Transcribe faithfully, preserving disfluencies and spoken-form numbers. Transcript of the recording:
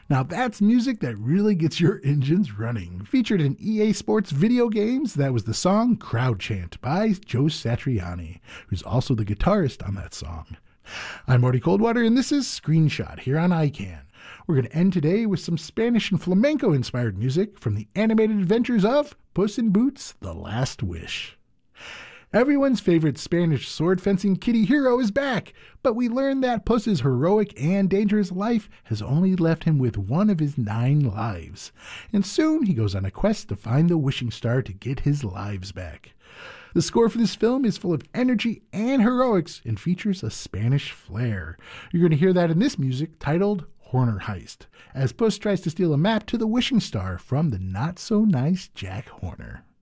Now that's music that really gets your engines running. Featured in E A Sports video games, that was the song Crowd Chant by Joe Satriani, who's also the guitarist on that song. I'm Marty Coldwater, and this is Screenshot here on I CAN. We're going to end today with some Spanish and flamenco-inspired music from the animated adventures of Puss in Boots: The Last Wish. Everyone's favorite Spanish sword-fencing kitty hero is back, but we learn that Puss's heroic and dangerous life has only left him with one of his nine lives. And soon he goes on a quest to find the wishing star to get his lives back. The score for this film is full of energy and heroics and features a Spanish flair. You're going to hear that in this music titled Horner Heist, as Puss tries to steal a map to the wishing star from the not-so-nice Jack Horner.